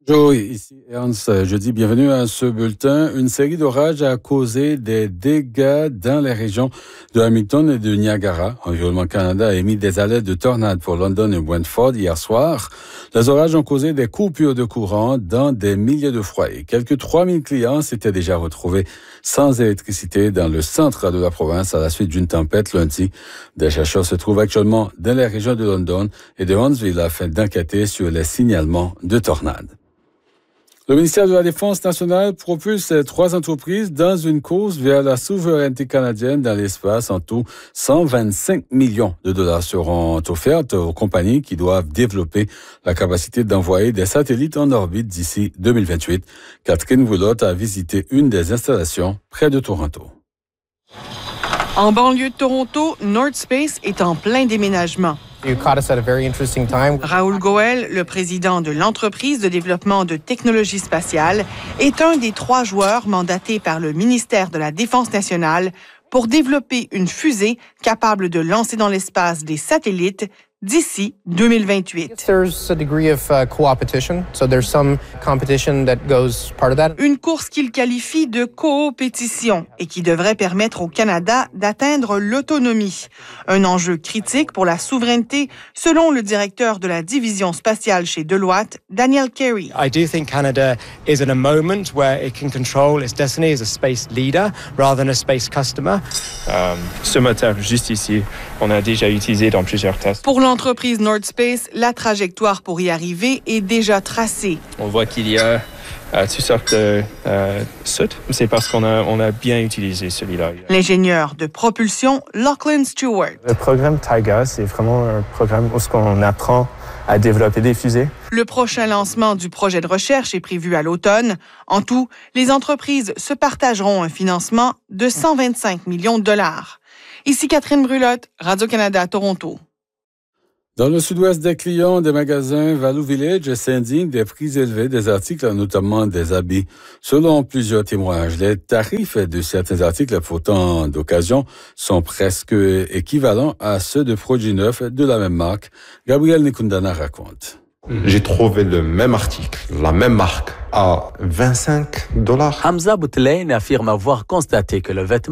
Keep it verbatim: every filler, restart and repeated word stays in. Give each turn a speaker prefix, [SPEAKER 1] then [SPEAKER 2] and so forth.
[SPEAKER 1] Bonjour, ici Ernst. Je dis bienvenue à ce bulletin. Une série d'orages a causé des dégâts dans les régions de Hamilton et de Niagara. Environnement Canada a émis des alertes de tornades pour London et Brantford hier soir. Les orages ont causé des coupures de courant dans des milliers de foyers. Quelques trois mille clients s'étaient déjà retrouvés sans électricité dans le centre de la province à la suite d'une tempête lundi. Des chercheurs se trouvent actuellement dans les régions de London et de Huntsville afin d'enquêter sur les signalements de tornades. Le ministère de la Défense nationale propulse trois entreprises dans une course vers la souveraineté canadienne dans l'espace. En tout, cent vingt-cinq millions de dollars seront offerts aux compagnies qui doivent développer la capacité d'envoyer des satellites en orbite d'ici deux mille vingt-huit. Catherine Roulotte a visité une des installations près de Toronto.
[SPEAKER 2] En banlieue de Toronto, North Space est en plein déménagement.
[SPEAKER 3] You caught us at a very interesting time.
[SPEAKER 2] Raoul Goel, le président de l'entreprise de développement de technologie spatiale, est un des trois joueurs mandatés par le ministère de la Défense nationale pour développer une fusée capable de lancer dans l'espace des satellites d'ici deux mille vingt-huit.
[SPEAKER 3] There's a degree of uh, co-opetition, so there's some competition that goes part of that.
[SPEAKER 2] Une course qu'il qualifie de coopétition et qui devrait permettre au Canada d'atteindre l'autonomie. Un enjeu critique pour la souveraineté, selon le directeur de la division spatiale chez Deloitte, Daniel Carey.
[SPEAKER 4] I do think Canada is in a moment where it can control its destiny as a space leader rather than a space customer.
[SPEAKER 5] Euh, ce moteur juste ici, on a déjà utilisé dans plusieurs tests.
[SPEAKER 2] Pour l'entreprise North Space, la trajectoire pour y arriver est déjà tracée.
[SPEAKER 5] On voit qu'il y a euh, toutes sortes de euh, soutes. C'est parce qu'on a, on a bien utilisé celui-là.
[SPEAKER 2] L'ingénieur de propulsion, Lachlan Stewart.
[SPEAKER 6] Le programme Taiga, c'est vraiment un programme où on apprend à développer des fusées.
[SPEAKER 2] Le prochain lancement du projet de recherche est prévu à l'automne. En tout, les entreprises se partageront un financement de cent vingt-cinq millions de dollars. Ici Catherine Brulotte, Radio-Canada, Toronto.
[SPEAKER 1] Dans le sud-ouest des clients des magasins Value Village s'indignent des prix élevés des articles, notamment des habits. Selon plusieurs témoignages, les tarifs de certains articles pourtant d'occasion sont presque équivalents à ceux de produits neufs de la même marque. Gabriel Nikundana raconte.
[SPEAKER 7] J'ai trouvé le même article, la même marque, à vingt-cinq dollars.
[SPEAKER 8] Hamza Boutelaine affirme avoir constaté que le vêtement